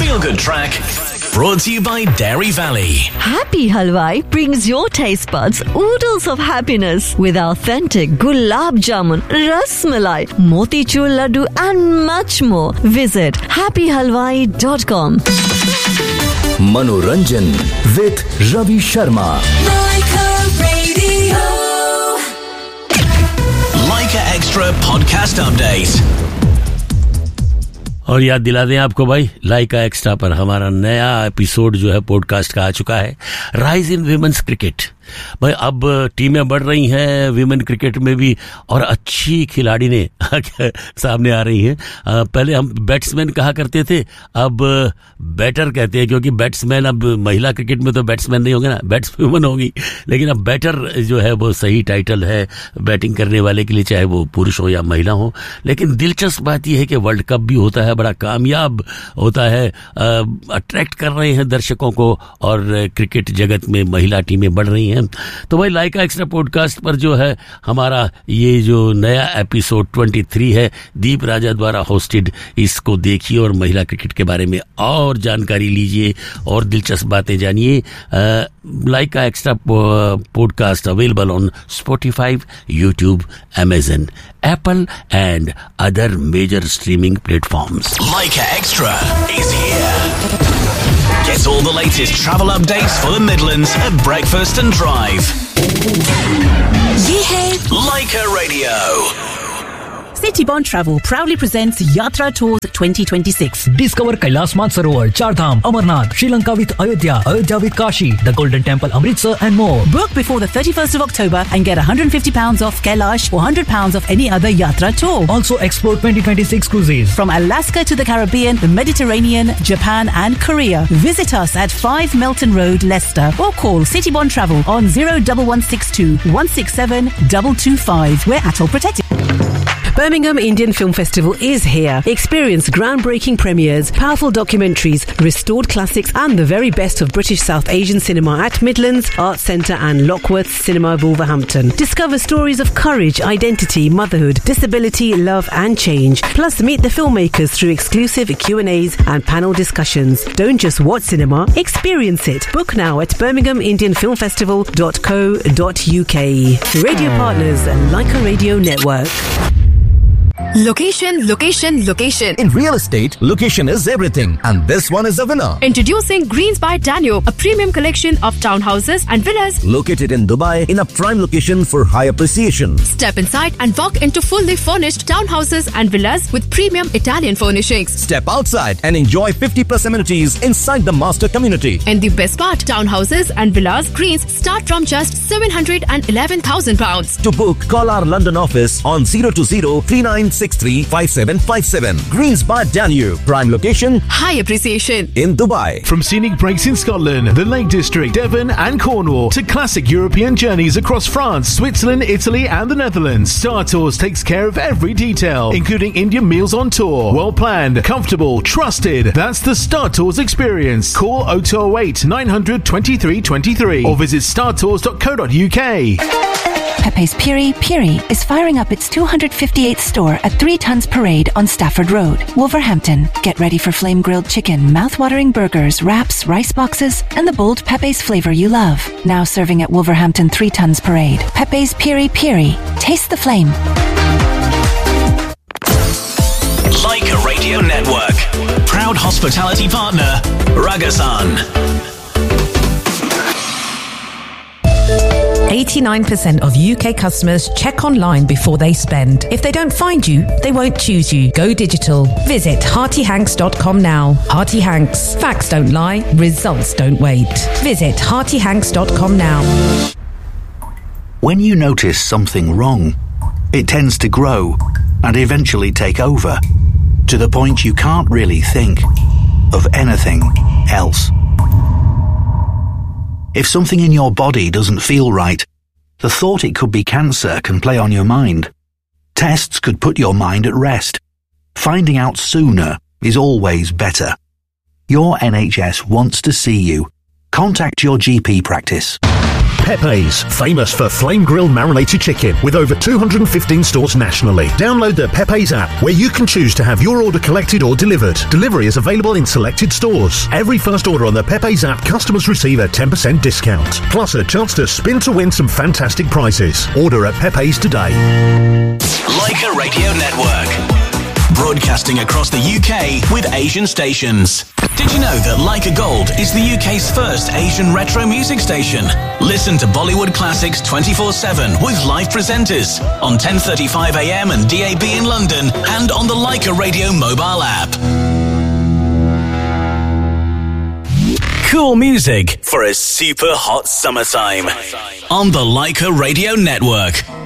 feel-good track brought to you by Dairy Valley. Happy Halwai brings your taste buds oodles of happiness with authentic gulab jamun, ras malai, motichur laddu and much more. Visit happyhalwai.com. Manoranjan with Ravi Sharma. Leica Extra Podcast Update. और याद दिला दें आपको भाई, लाइका extra पर हमारा नया episode जो है पॉडकास्ट का आ चुका है, राइज इन विमेंस क्रिकेट। भाई अब टीमें बढ़ रही हैं विमेन क्रिकेट में भी, और अच्छी खिलाड़ी ने सामने आ रही हैं। पहले हम बैट्समैन कहा करते थे, अब बैटर कहते हैं, क्योंकि बैट्समैन अब महिला क्रिकेट में तो बैट्समैन नहीं होंगे ना, बैट्सवुमन होगी। लेकिन अब बैटर जो है वो सही टाइटल है बैटिंग करने वाले के लिए, चाहे वो पुरुष हो या महिला हो। लेकिन दिलचस्प बात यह है कि वर्ल्ड कप भी होता है, बड़ा कामयाब होता है, अट्रैक्ट कर रहे हैं दर्शकों को, और क्रिकेट जगत में महिला टीमें बढ़ रही हैं। तो भाई लाइका एक्स्ट्रा पॉडकास्ट पर जो है हमारा ये जो नया एपिसोड 23 है, दीप राजा द्वारा होस्टेड, इसको देखिए और महिला क्रिकेट के बारे में और जानकारी लीजिए और दिलचस्प बातें जानिए। लाइका extra podcast available on Spotify, YouTube, Amazon, Apple and other major streaming platforms. Leica Extra is here. Get all the latest travel updates for the Midlands at breakfast and drive. ये है Leica Radio. City Bond Travel proudly presents Yatra Tours 2026. Discover Kailash Mansarovar, Char Dham, Amarnath, Sri Lanka with Ayodhya, Ayodhya with Kashi, the Golden Temple, Amritsar and more. Book before the 31st of October and get £150 off Kailash or £100 off any other Yatra tour. Also explore 2026 cruises. From Alaska to the Caribbean, the Mediterranean, Japan and Korea. Visit us at 5 Melton Road, Leicester, or call City Bond Travel on 01162 167 225. We're ATOL protected. Birmingham Indian Film Festival is here. Experience groundbreaking premieres, powerful documentaries, restored classics and the very best of British South Asian cinema at Midlands, Arts Centre and Lockworth Cinema, Wolverhampton. Discover stories of courage, identity, motherhood, disability, love and change. Plus meet the filmmakers through exclusive Q&As and panel discussions. Don't just watch cinema, experience it. Book now at birminghamindianfilmfestival.co.uk. Radio partners and Leica Radio Network. Location, location, location. In real estate, location is everything. And this one is a winner. Introducing Greens by Danube, a premium collection of townhouses and villas. Located in Dubai in a prime location for high appreciation. Step inside and walk into fully furnished townhouses and villas with premium Italian furnishings. Step outside and enjoy 50+ amenities inside the master community. And the best part, townhouses and villas Greens start from just £711,000. To book, call our London office on 020-3963-5757. Greens by Danube. Prime location, high appreciation. in Dubai. From scenic breaks in Scotland, the Lake District, Devon and Cornwall, to classic European journeys across France, Switzerland, Italy and the Netherlands, Star Tours takes care of every detail, including Indian meals on tour. Well planned, comfortable, trusted. That's the Star Tours experience. Call 0208 900 2323 or visit startours.co.uk. Pepe's Piri Piri is firing up its 258th store at 3 Tons Parade on Stafford Road, Wolverhampton. Get ready for flame-grilled chicken, mouth-watering burgers, wraps, rice boxes, and the bold Pepe's flavor you love. Now serving at Wolverhampton 3 Tons Parade. Pepe's Piri Piri. Taste the flame. Leica Radio Network. Proud hospitality partner, Ragasan. 89% of UK customers check online before they spend. If they don't find you, they won't choose you. Go digital. Visit heartyhanks.com now. Hearty Hanks. Facts don't lie. Results don't wait. Visit heartyhanks.com now. When you notice something wrong, it tends to grow and eventually take over, to the point you can't really think of anything else. If something in your body doesn't feel right, the thought it could be cancer can play on your mind. Tests could put your mind at rest. Finding out sooner is always better. Your NHS wants to see you. Contact your GP practice. Pepe's, famous for flame-grilled marinated chicken with over 215 stores nationally. Download the Pepe's app where you can choose to have your order collected or delivered. Delivery is available in selected stores. Every first order on the Pepe's app, customers receive a 10% discount. Plus a chance to spin to win some fantastic prizes. Order at Pepe's today. Leica Radio Network. Broadcasting across the UK with Asian stations. Did you know that Leica Gold is the UK's first Asian retro music station? Listen to Bollywood classics 24/7 with live presenters on 10:35 AM and DAB in London and on the Leica Radio mobile app. Cool music for a super hot summertime on the Leica Radio Network.